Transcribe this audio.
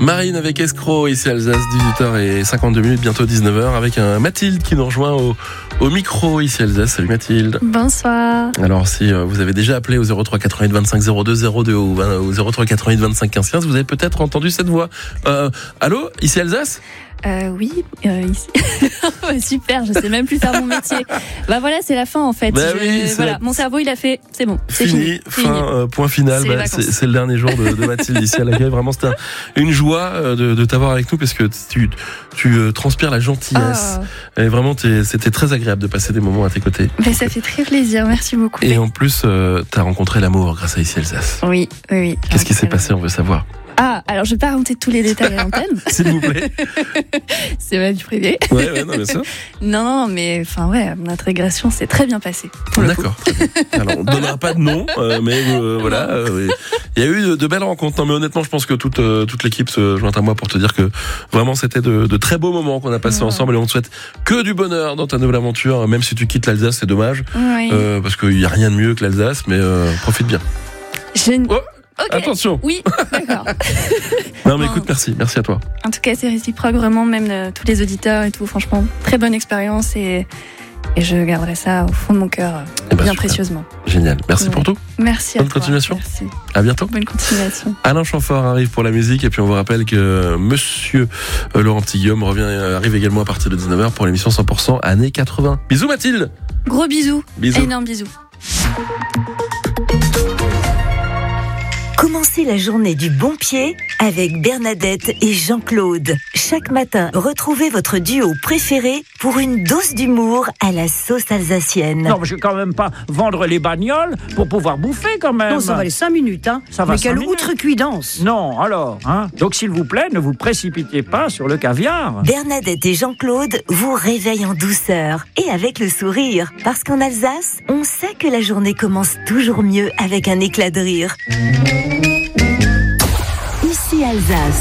Marine avec Escroc, ici Alsace, 18h52, bientôt 19h, avec un Mathilde qui nous rejoint au micro, ici Alsace. Salut Mathilde. Bonsoir. Alors si vous avez déjà appelé au 03 88 25 02 02 ou au 03 88 25 15 15, vous avez peut-être entendu cette voix. Allô, ici Alsace ? Oui, ici. Super, je sais même plus faire mon métier. Bah voilà, c'est la fin en fait. Voilà, mon cerveau il a fait, c'est bon, c'est fini. Point final. C'est le dernier jour de Mathilde ici à l'accueil. Vraiment, c'était une joie de t'avoir avec nous parce que tu transpires la gentillesse. Et vraiment, c'était très agréable de passer des moments à tes côtés. Mais ça fait très plaisir, merci beaucoup. Et en plus, t'as rencontré l'amour grâce à ici Alsace. Oui. Qu'est-ce qui s'est passé, on veut savoir. Alors je vais pas raconter tous les détails à l'antenne. S'il vous plaît. C'est vrai du privé. Ouais, non, bien sûr. Non, mais notre régression s'est très bien passée. D'accord. Alors, on ne donnera pas de nom, mais voilà. Il y a eu de belles rencontres. Non, mais honnêtement, je pense que toute l'équipe se joint à moi pour te dire que vraiment c'était de très beaux moments qu'on a passés ensemble et on te souhaite que du bonheur dans ta nouvelle aventure. Même si tu quittes l'Alsace, c'est dommage. Oui. Parce qu'il n'y a rien de mieux que l'Alsace, mais profite bien. Okay. Attention. Oui, d'accord. Non mais écoute, merci à toi. En tout cas, c'est réciproque vraiment, même tous les auditeurs et tout. Franchement, très bonne expérience et je garderai ça au fond de mon cœur bien précieusement. Génial. Merci pour tout. Merci à toi. Bonne continuation. Merci. À bientôt. Bonne continuation. Alain Chamfort arrive pour la musique et puis on vous rappelle que Monsieur Laurent Petit-Guillaume arrive également à partir de 19h pour l'émission 100% années 80. Bisous Mathilde. Gros bisous. Énorme bisous. Commencez la journée du bon pied avec Bernadette et Jean-Claude. Chaque matin, retrouvez votre duo préféré pour une dose d'humour à la sauce alsacienne. Non, mais je vais quand même pas vendre les bagnoles pour pouvoir bouffer quand même. Non, ça va aller 5 minutes, hein. Ça va. Mais quelle outrecuidance. Non, alors, hein. Donc s'il vous plaît, ne vous précipitez pas sur le caviar. Bernadette et Jean-Claude vous réveillent en douceur et avec le sourire. Parce qu'en Alsace, on sait que la journée commence toujours mieux avec un éclat de rire. Ici Alsace.